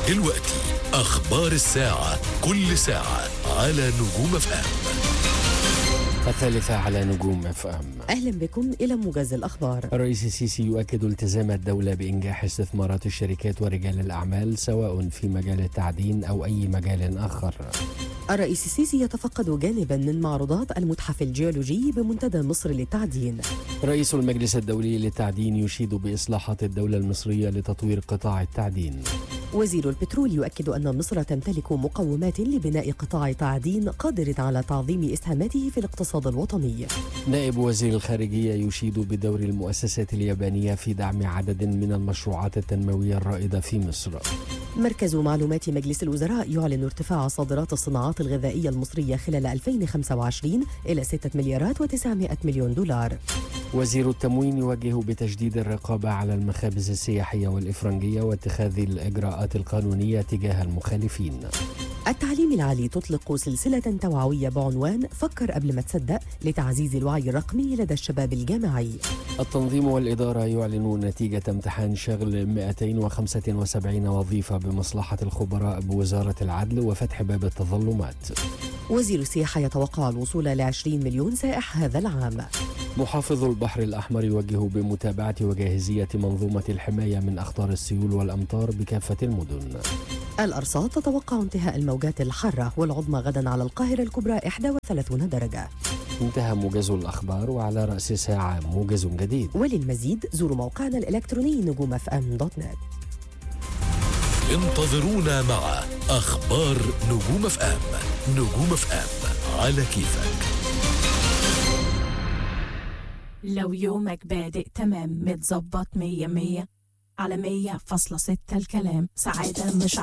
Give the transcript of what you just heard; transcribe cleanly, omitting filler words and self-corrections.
دلوقتي أخبار الساعة، كل ساعة على نجوم FM. 3 على نجوم FM. أهلا بكم إلى موجز الأخبار. الرئيس السيسي يؤكد التزام الدولة بإنجاح استثمارات الشركات ورجال الأعمال سواء في مجال التعدين أو أي مجال آخر. الرئيس السيسي يتفقد جانبا من معروضات المتحف الجيولوجي بمنتدى مصر للتعدين. رئيس المجلس الدولي للتعدين يشيد بإصلاحات الدولة المصرية لتطوير قطاع التعدين. وزير البترول يؤكد أن مصر تمتلك مقومات لبناء قطاع تعدين قادر على تعظيم إسهاماته في الاقتصاد الوطني. نائب وزير الخارجية يشيد بدور المؤسسات اليابانية في دعم عدد من المشروعات التنموية الرائدة في مصر. مركز معلومات مجلس الوزراء يعلن ارتفاع صادرات الصناعات الغذائية المصرية خلال 2025 إلى 6 مليارات و900 مليون دولار. وزير التموين يوجه بتشديد الرقابة على المخابز السياحية والإفرنجية واتخاذ الإجراءات القانونية تجاه المخالفين. التعليم العالي تطلق سلسلة توعوية بعنوان فكر قبل ما تصدق لتعزيز الوعي الرقمي لدى الشباب الجامعي. التنظيم والإدارة يعلنون نتيجة امتحان شغل 275 وظيفة بمصلحة الخبراء بوزارة العدل وفتح باب التظلمات. وزير السياحة يتوقع الوصول ل20 مليون سائح هذا العام. محافظ البحر الأحمر يوجه بمتابعة وجاهزية منظومة الحماية من أخطار السيول والأمطار بكافة المدن. الأرصاد تتوقع انتهاء الموجات الحارة والعظمى غدا على القاهرة الكبرى 31 درجة. انتهى موجز الأخبار، وعلى رأس ساعة موجز جديد. وللمزيد زوروا موقعنا الإلكتروني نجومfm.net. انتظرونا مع أخبار نجوم FM. نجوم FM على كيفك. لو يومك بادئ تمام متظبط 100 على 100.6 الكلام سعادة مش